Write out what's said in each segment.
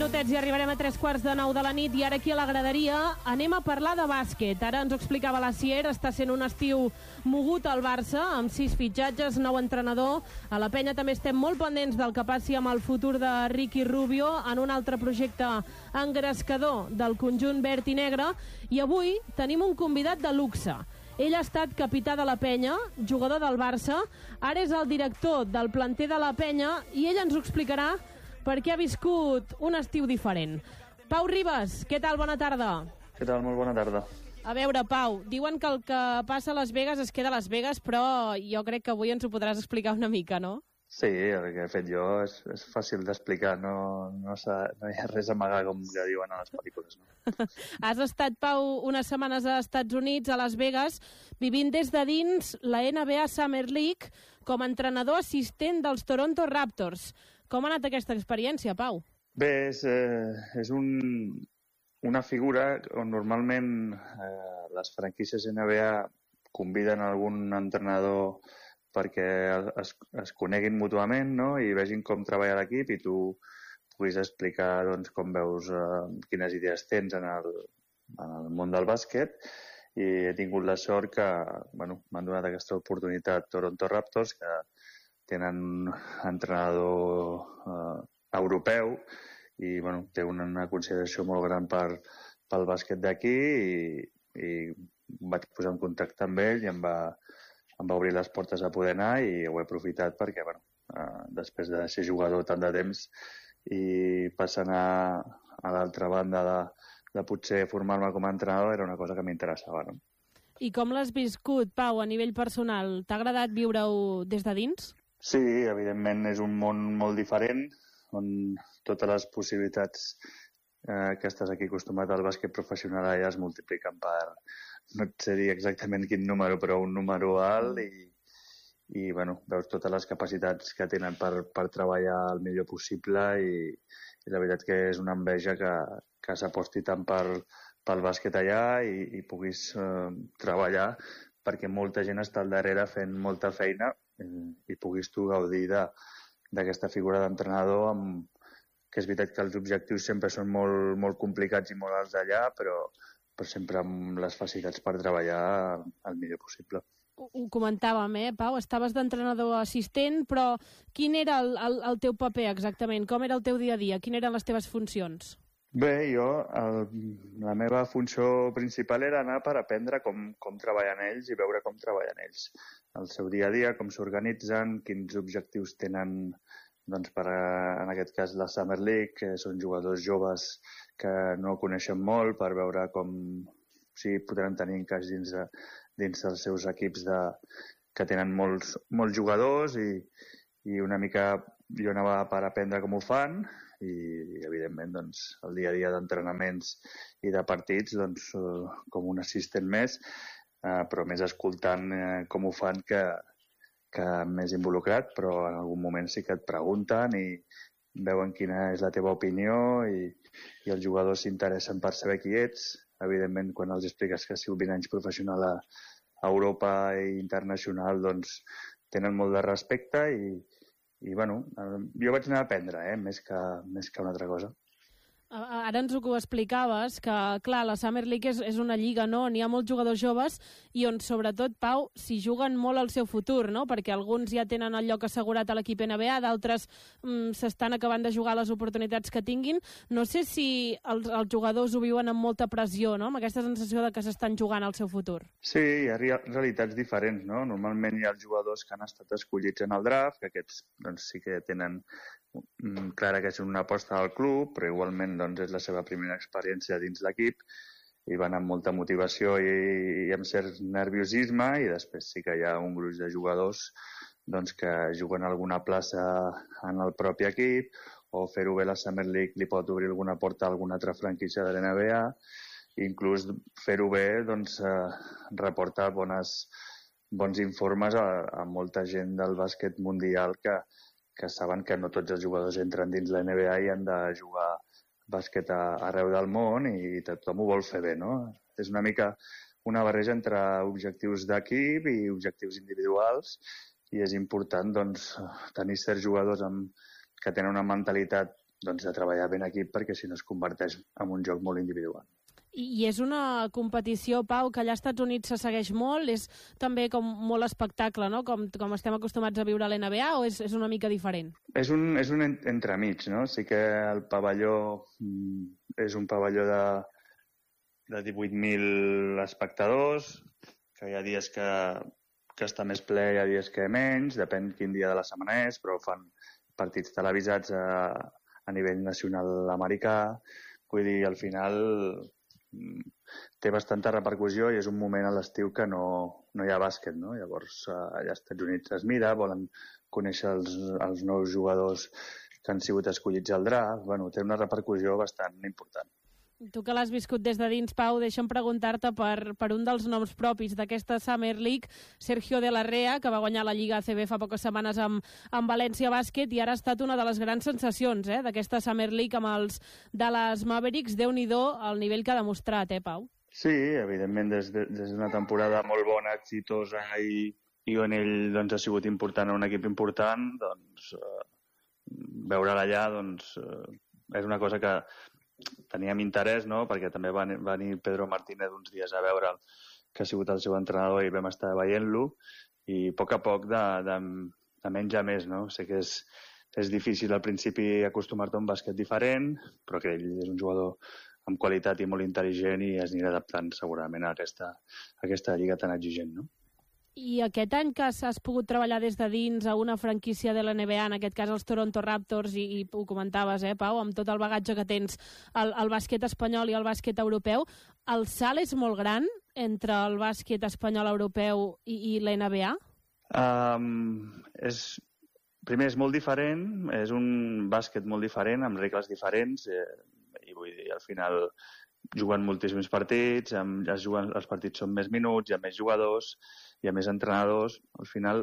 minutets i arribarem a 8:45 de la nit i ara aquí a la graderia anem a parlar de bàsquet. Ara ens ho explicava la Sier, està sent un estiu mogut al Barça, amb 6 fitxatges, nou entrenador. A la penya també estem molt pendents del que passi amb el futur de Ricky Rubio en un altre projecte engrescador del conjunt verd i negre. I avui tenim un convidat de luxe. Ell ha estat capità de la penya, jugador del Barça, ara és el director del planter de la penya i ell ens ho explicarà perquè ha viscut un estiu diferent. Pau Ribas, què tal? Bona tarda. Què tal? Molt bona tarda. A veure, Pau, diuen que el que passa a Las Vegas es queda a Las Vegas, però jo crec que avui ens ho podràs explicar una mica, no? Sí, el que he fet jo és fàcil d'explicar, no hi ha res a amagar, com que diuen a les pel·lícules. No? Has estat, Pau, unes setmanes als Estats Units, a Las Vegas, vivint des de dins la NBA Summer League com a entrenador assistent dels Toronto Raptors. Com ha anat aquesta experiència, Pau? Bé, és una figura on normalment les franquícies NBA conviden algun entrenador perquè es coneguin mútuament, no? I vegin com treballa l'equip i tu puguis explicar doncs, com veus, quines idees tens en el món del bàsquet. I he tingut la sort que m'han donat aquesta oportunitat Toronto Raptors, que tenen un entrenador europeu i té una consideració molt gran pel bàsquet d'aquí i vaig posar en contacte amb ell i em va obrir les portes a poder anar i ho he aprofitat perquè després de ser jugador tant de temps i passar a l'altra banda de potser formar-me com a entrenador era una cosa que m'interessava. No? I com l'has viscut, Pau, a nivell personal? T'ha agradat viure-ho des de dins? Sí, evidentment és un món molt diferent on totes les possibilitats que estàs aquí acostumat al bàsquet professional allà es multipliquen per, no et sé dir exactament quin número, però un número alt i veus totes les capacitats que tenen per treballar el millor possible i la veritat que és una enveja que s'aposti tant pel bàsquet allà i puguis treballar perquè molta gent està al darrere fent molta feina i puguis tu gaudir d'aquesta figura d'entrenador que és veritat que els objectius sempre són molt, molt complicats i molt alts allà, però sempre amb les facilitats per treballar el millor possible. Ho comentàvem, Pau? Estaves d'entrenador assistent, però quin era el teu paper exactament? Com era el teu dia a dia? Quines eren les teves funcions? Bé, la meva funció principal era anar per aprendre com treballen ells i veure com treballen ells. El seu dia a dia, com s'organitzen, quins objectius tenen en aquest cas la Summer League, que són jugadors joves que no coneixen molt per veure com podran tenir encaix dins dels seus equips que tenen molts jugadors i una mica jo anava per aprendre com ho fan i evidentment el dia a dia d'entrenaments i de partits com un assistent més, però més escoltant com ho fan que més involucrat, però en algun moment sí que et pregunten i veuen quina és la teva opinió i els jugadors s'interessen per saber qui ets. Evidentment, quan els expliques que ha sigut 20 anys professional a Europa i internacional, tenen molt de respecte i jo vaig anar a aprendre, més que una altra cosa. Ara ens ho explicaves, que clar, la Summer League és una lliga on hi ha molts jugadors joves i on sobretot, Pau, s'hi juguen molt al seu futur, no? Perquè alguns ja tenen el lloc assegurat a l'equip NBA, d'altres s'estan acabant de jugar les oportunitats que tinguin. No sé si els jugadors ho viuen amb molta pressió, no? Amb aquesta sensació de que s'estan jugant al seu futur. Sí, hi ha realitats diferents, no? Normalment hi ha els jugadors que han estat escollits en el draft, que aquests sí que tenen clara que és una aposta del club, però igualment és la seva primera experiència dins l'equip i van amb molta motivació i amb cert nerviosisme i després sí que hi ha un gruix de jugadors que juguen alguna plaça en el propi equip o fer-ho bé la Summer League li pot obrir alguna porta a alguna altra franquícia de l'NBA i inclús fer-ho bé reporta bons informes a molta gent del bàsquet mundial que saben que no tots els jugadors entren dins la NBA i han de jugar bàsquet arreu del món i tothom ho vol fer bé, no? És una mica una barreja entre objectius d'equip i objectius individuals i és important tenir certs jugadors que tenen una mentalitat de treballar ben equip, perquè si no es converteix en un joc molt individual. I és una competició, Pau, que allà als Estats Units se segueix molt? És també com molt espectacle, no? Com estem acostumats a viure a l'NBA, o és una mica diferent? És un entremig, no? Sí que el pavelló és un pavelló de 18.000 espectadors, que hi ha dies que està més ple, hi ha dies que menys, depèn quin dia de la setmana és, però fan partits televisats a nivell nacional americà. Vull dir, al final té bastanta repercussió i és un moment a l'estiu que no hi ha bàsquet, no? Llavors, allà als Estats Units es mira, volen conèixer els nous jugadors que han sigut escollits al draft. Bueno, té una repercussió bastant important. Tu que l'has viscut des de dins, Pau, deixa'm preguntar-te per un dels noms propis d'aquesta Summer League, Sergio de la Rea, que va guanyar la Lliga ACB fa poques setmanes amb València Bàsquet i ara ha estat una de les grans sensacions d'aquesta Summer League amb els Dallas Mavericks. Déu-n'hi-do el nivell que ha demostrat, Pau? Sí, evidentment, des d'una temporada molt bona, exitosa i on ell ha sigut important a un equip important, veure'l allà és una cosa que teníem interès, no? Perquè també va venir Pedro Martínez uns dies a veure'l, que ha sigut el seu entrenador, i vam estar veient-lo, i a poc de menys a més, no? Sé que és difícil al principi acostumar-te a un bàsquet diferent, però que ell és un jugador amb qualitat i molt intel·ligent i es anirà adaptant segurament a aquesta lliga tan exigent, no? I aquest any que has pogut treballar des de dins a una franquícia de la NBA, en aquest cas els Toronto Raptors, i ho comentaves, Pau, amb tot el bagatge que tens al bàsquet espanyol i al bàsquet europeu, el salt és molt gran entre el bàsquet espanyol europeu i la NBA? Primer, és molt diferent, és un bàsquet molt diferent, amb regles diferents, i vull dir, al final juguen moltíssims partits, els partits són més minuts, hi ha més jugadors, hi ha més entrenadors. Al final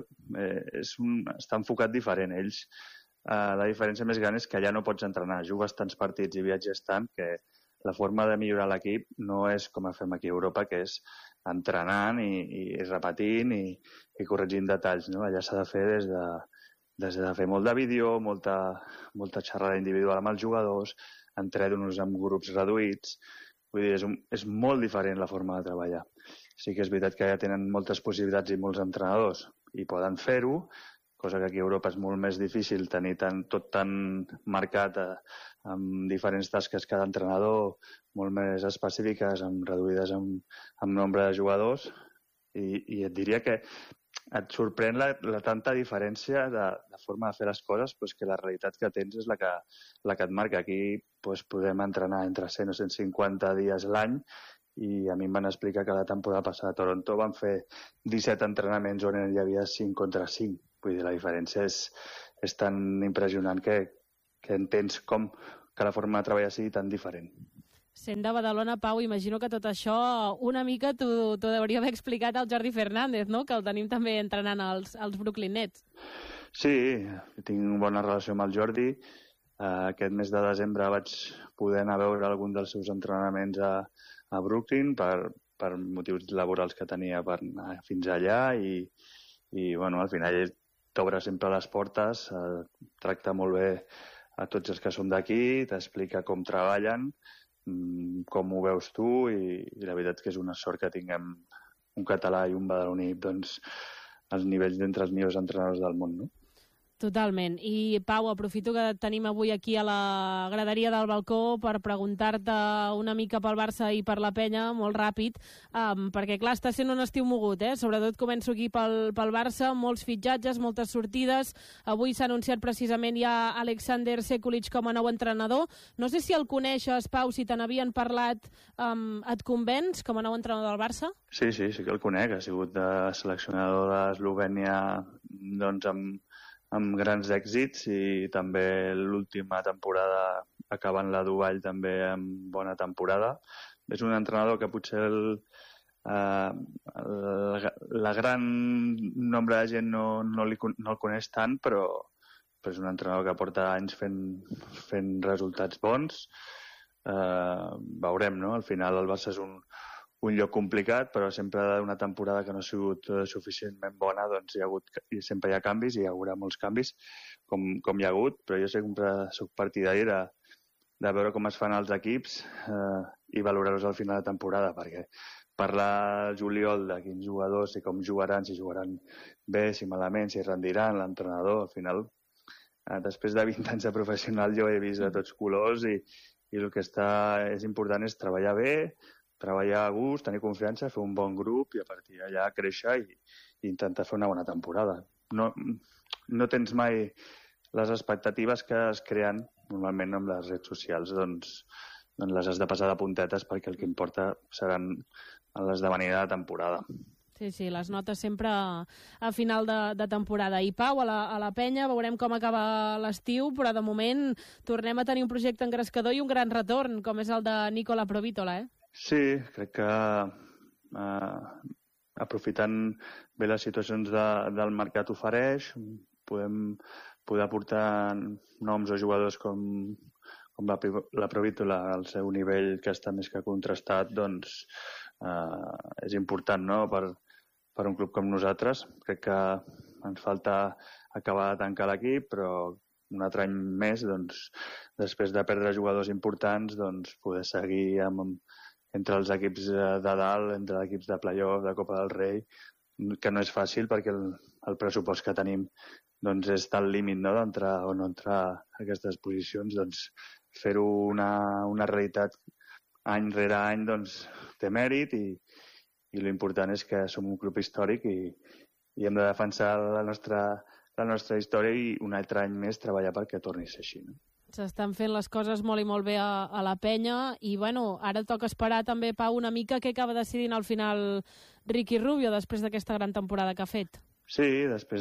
està enfocat diferent. Ells, la diferència més gran és que allà no pots entrenar, jugues tants partits i viatges tant que la forma de millorar l'equip no és com fem aquí a Europa, que és entrenant i repetint i corregint detalls, no? Allà s'ha de fer des de fer molt de vídeo, molta xerrada individual amb els jugadors, entrenos amb grups reduïts. Vull dir, és molt diferent la forma de treballar. Sí que és veritat que ja tenen moltes possibilitats i molts entrenadors i poden fer-ho, cosa que aquí a Europa és molt més difícil tenir tot tan marcat amb diferents tasques cada entrenador, molt més específiques, reduïdes amb nombre de jugadors, i et diria que et sorprèn la tanta diferència de forma de fer les coses, doncs que la realitat que tens és la que et marca. Aquí podem entrenar entre 100 o 150 dies l'any, i a mi em van explicar que la temporada passada a Toronto van fer 17 entrenaments on hi havia 5 contra 5. Vull dir, la diferència és tan impressionant que entens com que la forma de treballar sigui tan diferent. Sent de Badalona, Pau, imagino que tot això una mica t'ho hauria d'haver explicat al Jordi Fernández, no? Que el tenim també entrenant als Brooklyn Nets. Sí, tinc una bona relació amb el Jordi. Aquest mes de desembre vaig poder anar a veure algun dels seus entrenaments a Brooklyn per motius laborals que tenia per anar fins allà i bueno, al final ell t'obre sempre les portes, tracta molt bé a tots els que som d'aquí, t'explica com treballen, com ho veus tu, i la veritat que és una sort que tinguem un català i un badaloní als nivells d'entre els millors entrenadors del món, no? Totalment. I, Pau, aprofito que et tenim avui aquí a la graderia del balcó per preguntar-te una mica pel Barça i per la Penya, molt ràpid, perquè, clar, està sent un estiu mogut, Sobretot començo aquí pel Barça, molts fitxatges, moltes sortides. Avui s'ha anunciat precisament ja Alexander Sekulic com a nou entrenador. No sé si el coneixes, Pau, si te n'havien parlat, et convenç com a nou entrenador del Barça? Sí que el conec. Ha sigut seleccionador d'Eslovènia, doncs, amb grans èxits, i també l'última temporada acabant la Dubai també amb bona temporada. És un entrenador que potser la gran nombre de gent no el coneix tant, però és un entrenador que porta anys fent resultats bons. Veurem, no? Al final el Barça és un lloc complicat, però sempre d'una temporada que no ha sigut suficientment bona, doncs sempre hi ha canvis i hi haurà molts canvis, com hi ha hagut, però jo sempre soc partidari de veure com es fan els equips i valorar-los al final de temporada, perquè parlar al juliol de quins jugadors i com jugaran, si jugaran bé, si malament, si rendiran, l'entrenador, al final, després de 20 anys de professional jo he vist de tots colors i el que és important és treballar bé, treballar a gust, tenir confiança, fer un bon grup i a partir d'allà créixer i intentar fer una bona temporada. No tens mai les expectatives que es creen normalment amb les redes socials, doncs les has de passar de puntetes perquè el que importa seran l'esdevenir de temporada. Sí, les notes sempre a final de temporada. I Pau, a la penya veurem com acaba l'estiu, però de moment tornem a tenir un projecte engrescador i un gran retorn, com és el de Nicola Provítola, Sí, crec que aprofitant bé les situacions del mercat ofereix, podem poder aportar noms o jugadors com la Provítola al seu nivell que està més que contrastat, doncs és important, no?, per un club com nosaltres. Crec que ens falta acabar de tancar l'equip, però un altre any més, doncs, després de perdre jugadors importants, doncs, poder seguir entre els equips de dalt, entre els equips de play-off, de Copa del Rei, que no és fàcil perquè el pressupost que tenim doncs, és tal límit, no?, d'entrar o no entrar a aquestes posicions. Doncs, fer-ho una realitat any rere any doncs, té mèrit i l'important és que som un club històric i hem de defensar la nostra història i un altre any més treballar perquè torni a ser així, no? S'estan fent les coses molt i molt bé a la penya i, bueno, ara toca esperar també, Pau, una mica què acaba decidint al final Ricky Rubio després d'aquesta gran temporada que ha fet. Sí, després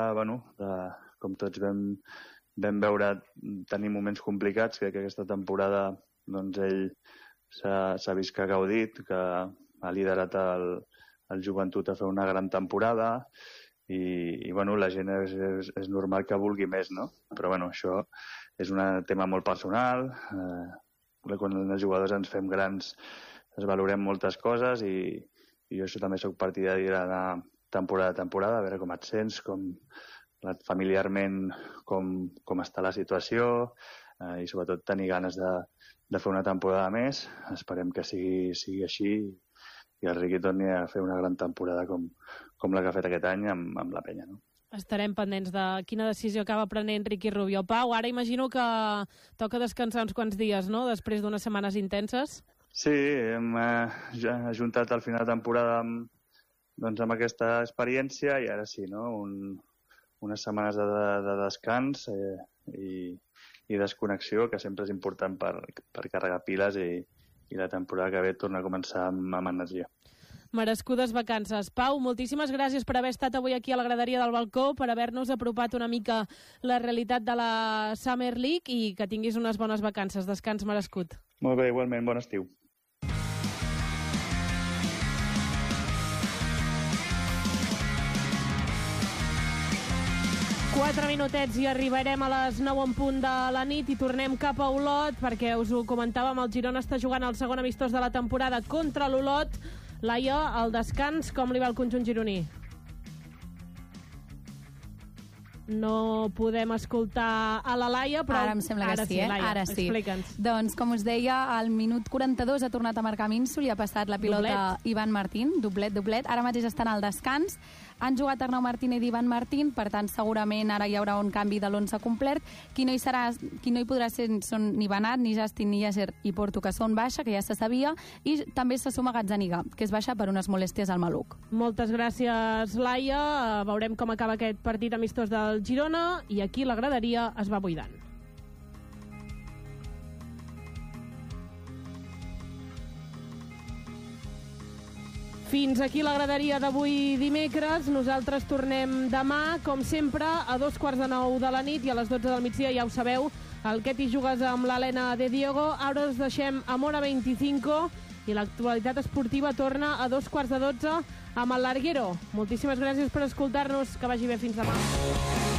com tots vam veure, tenir moments complicats, crec que aquesta temporada doncs ell s'ha vist que ha gaudit, que ha liderat el Joventut a fer una gran temporada i la gent és normal que vulgui més, no? Però això és un tema molt personal. Quan els jugadors ens fem grans es valorem moltes coses i jo això també soc partidari d'anar temporada a temporada, a veure com et sents, familiarment com està la situació i sobretot tenir ganes de fer una temporada més. Esperem que sigui així i el Riqui torni a fer una gran temporada com la que ha fet aquest any amb la penya, no? Estarem pendents de quina decisió acaba prenent Ricky Rubio. Pau, ara imagino que toca descansar uns quants dies, no?, després d'unes setmanes intenses. Sí, hem ajuntat al final de temporada amb aquesta experiència i ara sí, no?, unes setmanes de descans i desconnexió, que sempre és important per carregar piles i la temporada que ve torna a començar amb energia. Merescudes vacances. Pau, moltíssimes gràcies per haver estat avui aquí a la graderia del balcó, per haver-nos apropat una mica la realitat de la Summer League i que tinguis unes bones vacances. Descans merescut. Molt bé, igualment. Bon estiu. Quatre minutets i arribarem a les 9 en punt de la nit i tornem cap a Olot perquè us ho comentàvem, el Girona està jugant el segon amistós de la temporada contra l'Olot. Laia, el descans, com li va el conjunt gironí? No podem escoltar a la Laia, però... Ara em sembla que sí, Laia, ara sí. Explica'ns. Doncs, com us deia, al minut 42 ha tornat a marcar Minso, li ha passat la pilota Ivan Martín, doblet. Ara mateix estan al descans. Han jugat Arnau Martínez i Ivan Martín, per tant, segurament ara hi haurà un canvi de l'11 complet. Qui no hi podrà ser són ni Benat, ni Justin, ni Yasser i Porto, que són baixa, que ja se sabia, i també se suma Gazzaniga, que és baixa per unes molèsties al maluc. Moltes gràcies, Laia. Veurem com acaba aquest partit amistós del Girona i aquí la graderia es va buidant. Fins aquí la graderia d'avui dimecres. Nosaltres tornem demà, com sempre, a 9:15 de la nit i a les 12 del migdia, ja ho sabeu, el Que t'hi jugues amb l'Helena de Diego. Ara us deixem amb Hora 25 i l'actualitat esportiva torna a 2:15 amb el Larguero. Moltíssimes gràcies per escoltar-nos. Que vagi bé, fins demà.